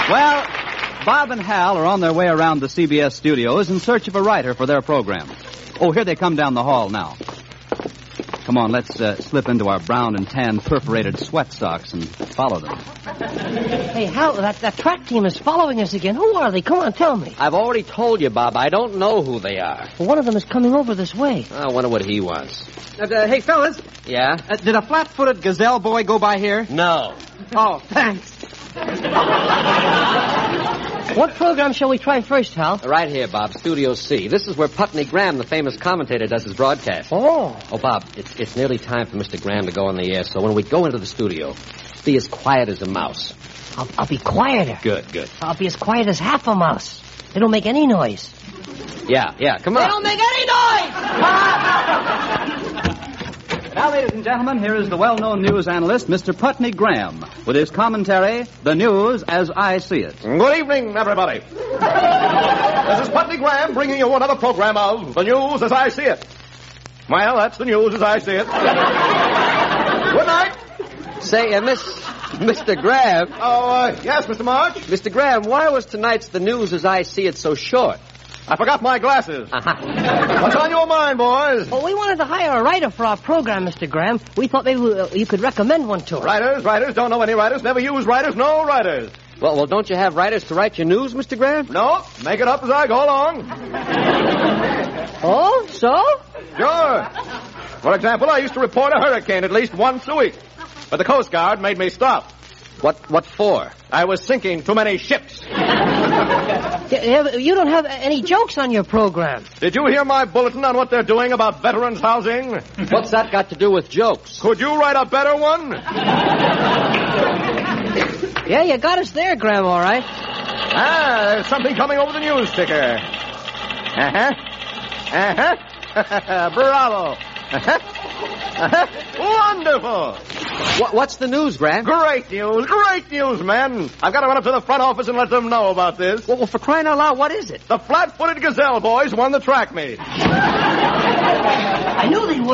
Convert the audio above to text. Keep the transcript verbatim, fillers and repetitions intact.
Well, Bob and Hal are on their way around the C B S studios in search of a writer for their program. Oh, here they come down the hall now. Come on, let's uh, slip into our brown and tan perforated sweat socks and follow them. Hey, Hal, that, that track team is following us again. Who are they? Come on, tell me. I've already told you, Bob. I don't know who they are. Well, one of them is coming over this way. I wonder what he wants. Uh, uh, hey, fellas. Yeah? Uh, did a flat-footed gazelle boy go by here? No. Oh, thanks. What program shall we try first, Hal? Right here, Bob, Studio C. This is where Putney Graham, the famous commentator, does his broadcast. Oh. Oh, Bob, it's it's nearly time for Mister Graham to go on the air, so when we go into the studio, be as quiet as a mouse. I'll, I'll be quieter. Good, good. I'll be as quiet as half a mouse. They don't make any noise. Yeah, yeah, come on. They don't make any noise! Now, ladies and gentlemen, here is the well-known news analyst, Mister Putney Graham, with his commentary, The News as I See It. Good evening, everybody. This is Putney Graham bringing you another program of The News as I See It. Well, that's the news as I see it. Good night. Say, uh, Miss... Mister Graham. Oh, uh, yes, Mister March? Mister Graham, why was tonight's The News as I See It so short? I forgot my glasses. Uh-huh. What's on your mind, boys? Well, we wanted to hire a writer for our program, Mister Graham. We thought maybe uh, you could recommend one to us. Writers, writers, don't know any writers, never use writers, no writers. Well, well, don't you have writers to write your news, Mister Graham? No, make it up as I go along. Oh, so? Sure. For example, I used to report a hurricane at least once a week. But the Coast Guard made me stop. What what for? I was sinking too many ships. Yeah, you don't have any jokes on your program. Did you hear my bulletin on what they're doing about veterans housing? What's that got to do with jokes? Could you write a better one? Yeah, you got us there, Graham, all right. Ah, there's something coming over the news ticker. Uh-huh. Uh-huh. Bravo. Uh-huh. Uh-huh. Wonderful. What, what's the news, Graham? Great news. Great news, men. I've got to run up to the front office and let them know about this. Well, well, for crying out loud, what is it? The flat-footed gazelle boys won the track meet. I knew they would.